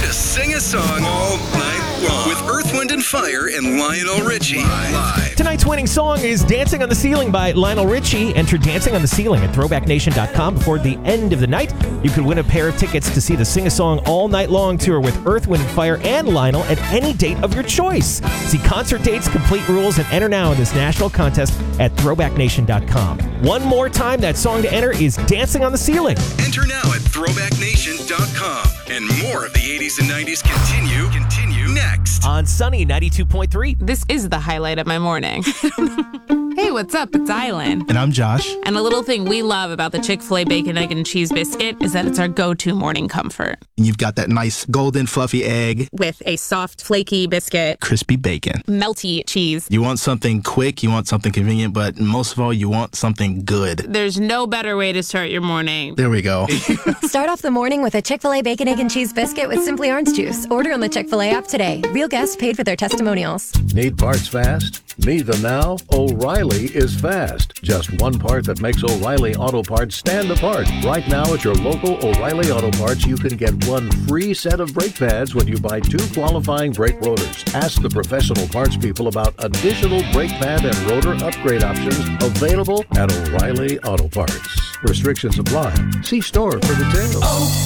to sing a song all night long with Earth, Wind & Fire and Lionel Richie. Live. Tonight's winning song is Dancing on the Ceiling by Lionel Richie. Enter Dancing on the Ceiling at throwbacknation.com before the end of the night. You could win a pair of tickets to see the Sing a Song All Night Long tour with Earth, Wind & Fire and Lionel at any date of your choice. See concert dates, complete rules, and enter now in this national contest at throwbacknation.com. One more time, that song to enter is Dancing on the Ceiling. Enter now at throwbacknation.com. And more of the 80s and 90s continue next. On Sunny 92.3. This is the highlight of my morning. Hey, what's up? It's Island. And I'm Josh. And a little thing we love about the Chick-fil-A Bacon, Egg, and Cheese Biscuit is that it's our go-to morning comfort. And you've got that nice golden fluffy egg. With a soft, flaky biscuit. Crispy bacon. Melty cheese. You want something quick, you want something convenient, but most of all, you want something good. There's no better way to start your morning. There we go. Start off the morning with a Chick-fil-A Bacon, Egg, and Cheese Biscuit with Simply Orange Juice. Order on the Chick-fil-A app today. Real guests paid for their testimonials. Need parts fast? Need them now? O'Reilly is fast. Just one part that makes O'Reilly Auto Parts stand apart. Right now at your local O'Reilly Auto Parts, you can get one free set of brake pads when you buy 2 qualifying brake rotors. Ask the professional parts people about additional brake pad and rotor upgrade options available at O'Reilly Auto Parts. Restrictions apply. See store for details.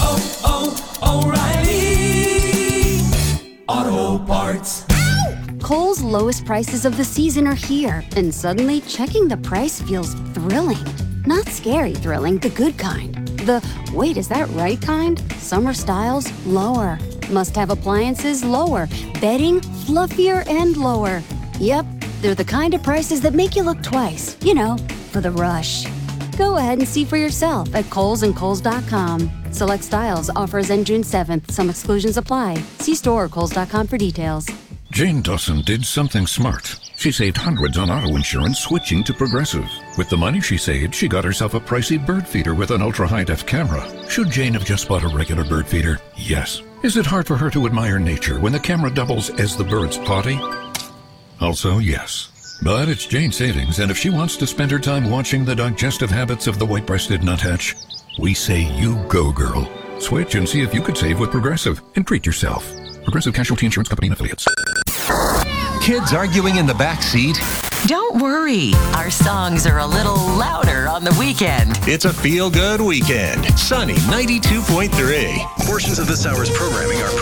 O'Reilly Auto Parts. Kohl's lowest prices of the season are here, and suddenly checking the price feels thrilling. Not scary thrilling, the good kind. The, wait, is that right kind? Summer styles, lower. Must-have appliances, lower. Bedding, fluffier and lower. Yep, they're the kind of prices that make you look twice. You know, for the rush. Go ahead and see for yourself at Kohl's and Kohl's.com. Select styles, offers end June 7th. Some exclusions apply. See store or Kohl's.com for details. Jane Dawson did something smart. She saved hundreds on auto insurance switching to Progressive. With the money she saved, she got herself a pricey bird feeder with an ultra-high-def camera. Should Jane have just bought a regular bird feeder? Yes. Is it hard for her to admire nature when the camera doubles as the bird's potty? Also, yes. But it's Jane's savings, and if she wants to spend her time watching the digestive habits of the white-breasted nuthatch, we say you go, girl. Switch and see if you could save with Progressive and treat yourself. Progressive Casualty Insurance Company and Affiliates. Kids arguing in the back seat? Don't worry, our songs are a little louder on the weekend. It's a feel-good weekend. Sunny 92.3. Portions of this hour's programming are